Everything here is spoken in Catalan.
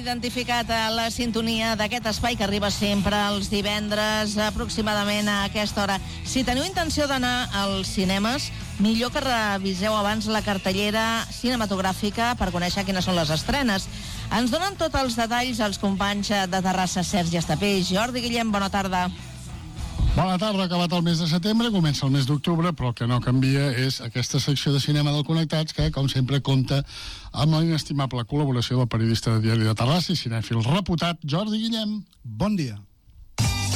identificat a la sintonia d'aquest espai que arriba sempre els divendres aproximadament a aquesta hora. Si teniu intenció d'anar als cinemes, millor que reviseu abans la cartellera cinematogràfica per conèixer quines són les estrenes. Ens donen tots els detalls els companys de Terrassa, Sergi Estapé. Jordi Guillem, bona tarda. Bona tarda, acabat el mes de setembre, comença el mes d'octubre, però el que no canvia és aquesta secció de cinema del Connectats, que, com sempre, compta amb la inestimable col·laboració del periodista de Diari de Terrassa i cinèfil reputat Jordi Guillem. Bon dia.